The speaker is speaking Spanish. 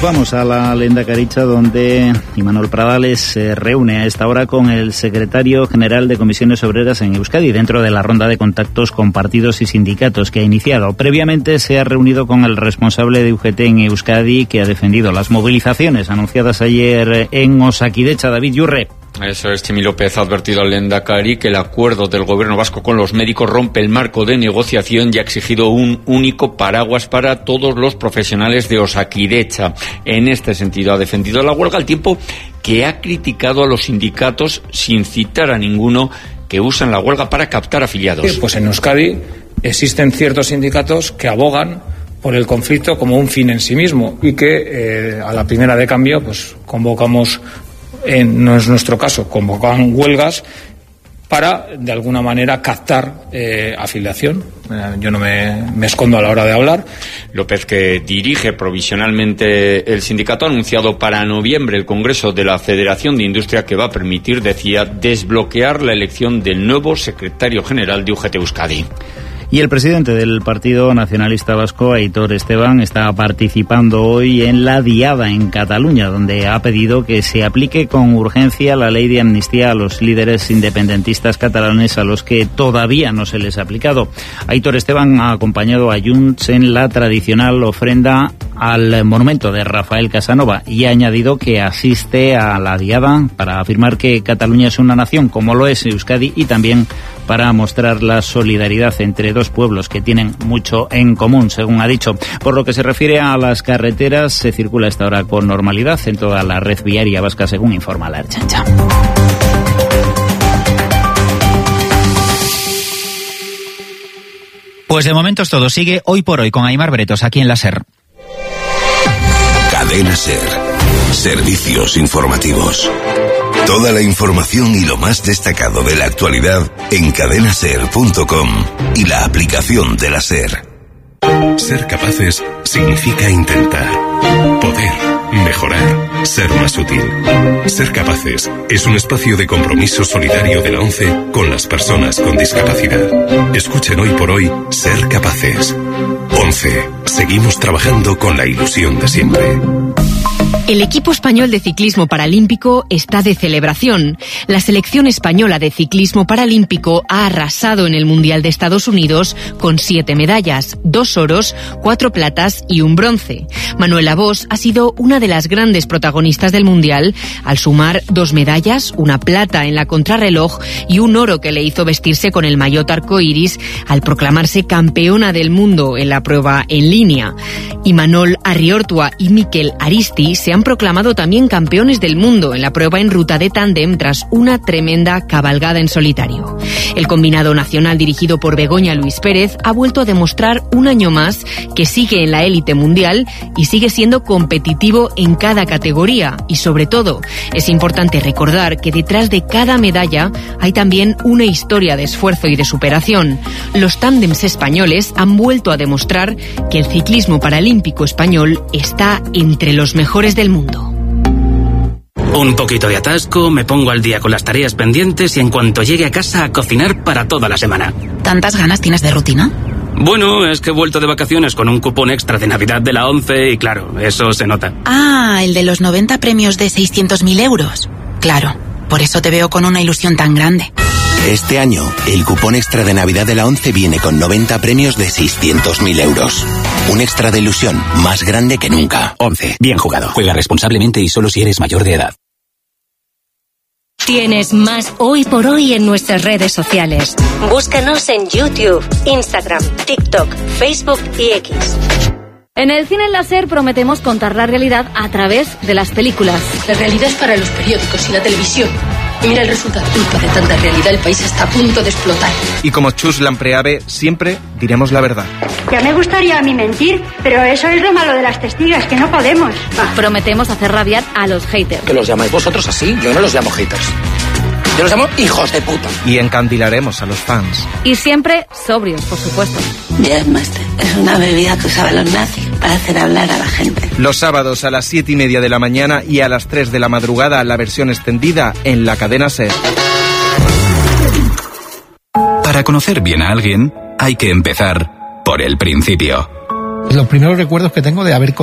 vamos a la Lehendakaritza, donde Imanol Pradales se reúne a esta hora con el secretario general de Comisiones Obreras en Euskadi, dentro de la ronda de contactos con partidos y sindicatos que ha iniciado. Previamente se ha reunido con el responsable de UGT en Euskadi, que ha defendido las movilizaciones anunciadas ayer en Osakidecha. David Yurre. Eso es, Chimi López ha advertido al Lehendakari que el acuerdo del gobierno vasco con los médicos rompe el marco de negociación y ha exigido un único paraguas para todos los profesionales de Osakidecha. En este sentido ha defendido la huelga, al tiempo que ha criticado a los sindicatos sin citar a ninguno que usan la huelga para captar afiliados. Pues en Euskadi existen ciertos sindicatos que abogan por el conflicto como un fin en sí mismo y que a la primera de cambio pues convocamos. No es nuestro caso, convocan huelgas para, de alguna manera, captar afiliación. Yo no me escondo a la hora de hablar. López, que dirige provisionalmente el sindicato, ha anunciado para noviembre el Congreso de la Federación de Industria, que va a permitir, decía, desbloquear la elección del nuevo secretario general de UGT Euskadi. Y el presidente del Partido Nacionalista Vasco, Aitor Esteban, está participando hoy en la Diada en Cataluña, donde ha pedido que se aplique con urgencia la ley de amnistía a los líderes independentistas catalanes, a los que todavía no se les ha aplicado. Aitor Esteban ha acompañado a Junts en la tradicional ofrenda al monumento de Rafael Casanova y ha añadido que asiste a la Diada para afirmar que Cataluña es una nación, como lo es Euskadi, y también para mostrar la solidaridad entre dos pueblos que tienen mucho en común, según ha dicho. Por lo que se refiere a las carreteras, se circula a esta hora con normalidad en toda la red viaria vasca, según informa la Ertzaintza. Pues de momento todo sigue hoy por hoy con Aimar Bretos aquí en la SER. Cadena SER. Servicios informativos. Toda la información y lo más destacado de la actualidad en cadenaser.com y la aplicación de la SER. Ser capaces significa intentar, poder, mejorar, ser más útil. Ser capaces es un espacio de compromiso solidario de la ONCE con las personas con discapacidad. Escuchen hoy por hoy Ser Capaces. ONCE. Seguimos trabajando con la ilusión de siempre. El equipo español de ciclismo paralímpico está de celebración. La selección española de ciclismo paralímpico ha arrasado en el Mundial de Estados Unidos con 7 medallas, 2 oros, 4 platas y un bronce. Manuela Bosch ha sido una de las grandes protagonistas del Mundial al sumar 2 medallas, una plata en la contrarreloj y un oro que le hizo vestirse con el maillot arcoíris al proclamarse campeona del mundo en la prueba en línea. Imanol Arriortua y Mikel Aristi se han proclamado también campeones del mundo en la prueba en ruta de tándem tras una tremenda cabalgada en solitario. El combinado nacional dirigido por Begoña Luis Pérez ha vuelto a demostrar un año más que sigue en la élite mundial y sigue siendo competitivo en cada categoría. Y sobre todo, es importante recordar que detrás de cada medalla hay también una historia de esfuerzo y de superación. Los tándems españoles han vuelto a demostrar que el ciclismo paralímpico español está entre los mejores del mundo. Un poquito de atasco, me pongo al día con las tareas pendientes y en cuanto llegue a casa a cocinar para toda la semana. ¿Tantas ganas tienes de rutina? Bueno, es que he vuelto de vacaciones con un cupón extra de Navidad de la ONCE y claro, eso se nota. Ah, el de los 90 premios de 600.000 euros. Claro, por eso te veo con una ilusión tan grande. Este año, el cupón extra de Navidad de la ONCE viene con 90 premios de 600.000 euros. Un extra de ilusión más grande que nunca. ONCE, bien jugado. Juega responsablemente y solo si eres mayor de edad. Tienes más Hoy por Hoy en nuestras redes sociales. Búscanos en YouTube, Instagram, TikTok, Facebook y X. En el cine en la SER prometemos contar la realidad a través de las películas. La realidad es para los periódicos y la televisión. Y mira el resultado. Culpa de tanta realidad, el país está a punto de explotar. Y como Chus Lampreave, siempre diremos la verdad. Ya me gustaría a mí mentir, pero eso es lo malo de las testigas, que no podemos. Prometemos hacer rabiar a los haters. ¿Que los llamáis vosotros así? Yo no los llamo haters. Yo los llamo hijos de puta. Y encandilaremos a los fans. Y siempre sobrios, por supuesto. Jazzmaster es una bebida que usaban los nazis para hacer hablar a la gente. Los sábados a las 7:30 de la mañana y a las 3 de la madrugada la versión extendida en la cadena SER. Para conocer bien a alguien hay que empezar por el principio. Los primeros recuerdos que tengo de haber